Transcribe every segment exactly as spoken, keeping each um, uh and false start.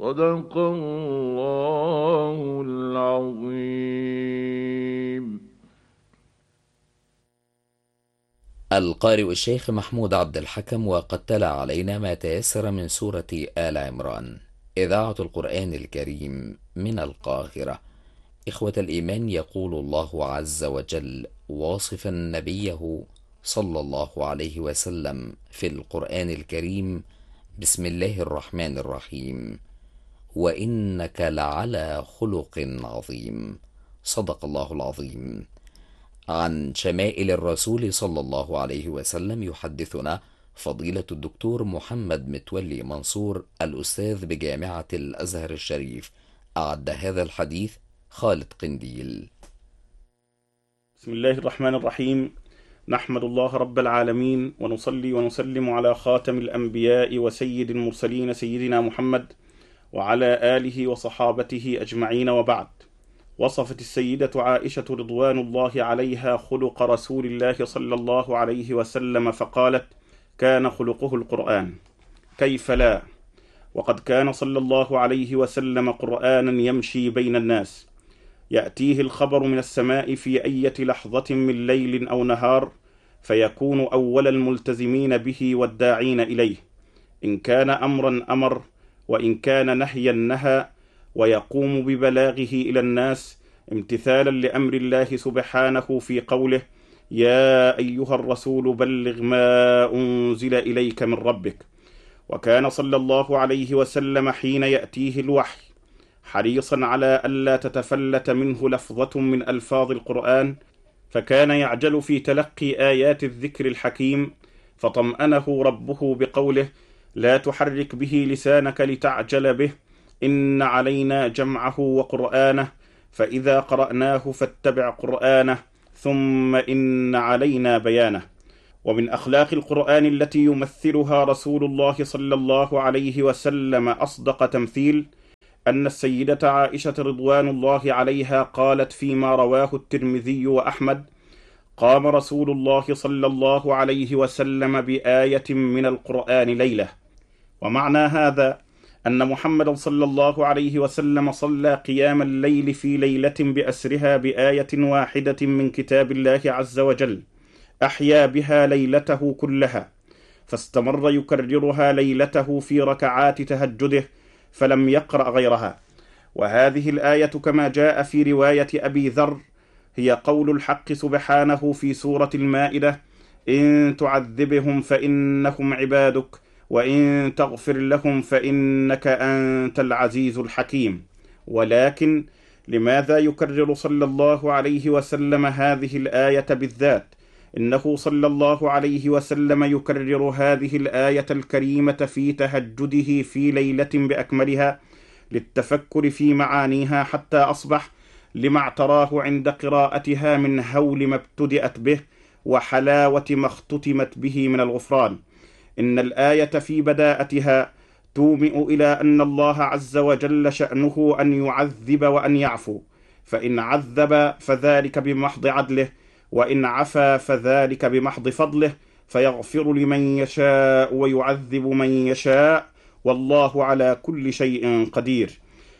صدق الله العظيم. القارئ الشيخ محمود عبد الحكم، وقد تلا علينا ما تيسر من سورة آل عمران، إذاعة القرآن الكريم من القاهرة. إخوة الإيمان، يقول الله عز وجل واصفا نبيه صلى الله عليه وسلم في القرآن الكريم: بسم الله الرحمن الرحيم، وإنك لعلى خلق عظيم. صدق الله العظيم. عن شمائل الرسول صلى الله عليه وسلم يحدثنا فضيلة الدكتور محمد متولي منصور، الأستاذ بجامعة الأزهر الشريف. أعد هذا الحديث خالد قنديل. بسم الله الرحمن الرحيم. نحمد الله رب العالمين، ونصلي ونسلم على خاتم الأنبياء وسيد المرسلين سيدنا محمد وعلى آله وصحابته أجمعين، وبعد. وصفت السيدة عائشة رضوان الله عليها خلق رسول الله صلى الله عليه وسلم فقالت: كان خلقه القرآن. كيف لا؟ وقد كان صلى الله عليه وسلم قرآنا يمشي بين الناس، يأتيه الخبر من السماء في أية لحظة من ليل أو نهار، فيكون أول الملتزمين به والداعين إليه. إن كان أمرا أمر، وإن كان نهيا نهى، ويقوم ببلاغه إلى الناس امتثالا لأمر الله سبحانه في قوله: يا أيها الرسول بلغ ما أنزل إليك من ربك. وكان صلى الله عليه وسلم حين يأتيه الوحي حريصا على ألا تتفلت منه لفظة من ألفاظ القرآن، فكان يعجل في تلقي آيات الذكر الحكيم، فطمأنه ربه بقوله: لا تحرك به لسانك لتعجل به، إن علينا جمعه وقرآنه، فإذا قرأناه فاتبع قرآنه، ثم إن علينا بيانه. ومن أخلاق القرآن التي يمثلها رسول الله صلى الله عليه وسلم أصدق تمثيل أن السيدة عائشة رضوان الله عليها قالت فيما رواه الترمذي وأحمد: قام رسول الله صلى الله عليه وسلم بآية من القرآن ليلة. ومعنى هذا أن محمد صلى الله عليه وسلم صلى قيام الليل في ليلة بأسرها بآية واحدة من كتاب الله عز وجل، أحيا بها ليلته كلها، فاستمر يكررها ليلته في ركعات تهجده، فلم يقرأ غيرها. وهذه الآية كما جاء في رواية أبي ذر هي قول الحق سبحانه في سورة المائدة: إن تعذبهم فإنهم عبادك، وإن تغفر لهم فإنك أنت العزيز الحكيم. ولكن لماذا يكرر صلى الله عليه وسلم هذه الآية بالذات؟ إنه صلى الله عليه وسلم يكرر هذه الآية الكريمة في تهجده في ليلة بأكملها للتفكر في معانيها حتى أصبح، لما اعتراه عند قراءتها من هول ما ابتدأت به وحلاوة ما اختتمت به من الغفران. إن الآية في بداءتها تومئ إلى أن الله عز وجل شأنه أن يعذب وأن يعفو، فإن عذب فذلك بمحض عدله، وإن عفا فذلك بمحض فضله، فيغفر لمن يشاء ويعذب من يشاء، والله على كل شيء قدير.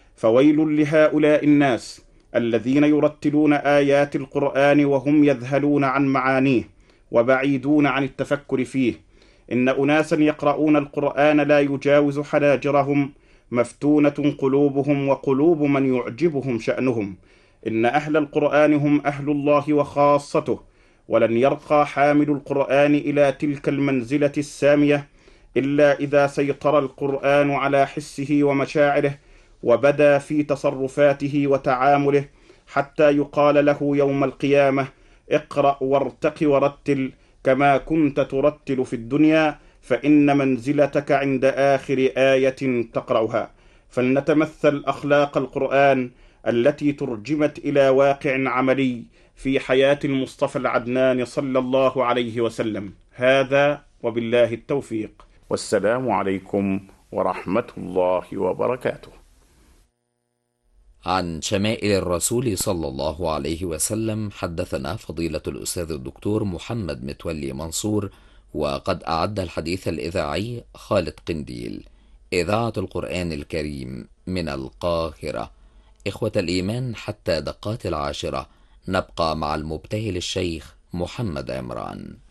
فويل لهؤلاء الناس الذين يرتلون آيات القرآن وهم يذهلون عن معانيه وبعيدون عن التفكر فيه. إن أناسا يقرؤون القرآن لا يجاوز حناجرهم، مفتونة قلوبهم وقلوب من يعجبهم شأنهم. إن أهل القرآن هم أهل الله وخاصته، ولن يرقى حامل القرآن إلى تلك المنزلة السامية إلا إذا سيطر القرآن على حسه ومشاعره، وبدا في تصرفاته وتعامله، حتى يقال له يوم القيامة: اقرأ وارتق ورتل كما كنت ترتل في الدنيا، فإن منزلتك عند آخر آية تقرأها. فلنتمثل أخلاق القرآن التي ترجمت إلى واقع عملي في حياة المصطفى العدنان صلى الله عليه وسلم. هذا وبالله التوفيق، والسلام عليكم ورحمة الله وبركاته. عن شمائل الرسول صلى الله عليه وسلم حدثنا فضيلة الأستاذ الدكتور محمد متولي منصور، وقد أعد الحديث الإذاعي خالد قنديل. إذاعة القرآن الكريم من القاهرة. إخوة الإيمان، حتى دقات العاشرة نبقى مع المبتهل الشيخ محمد عمران.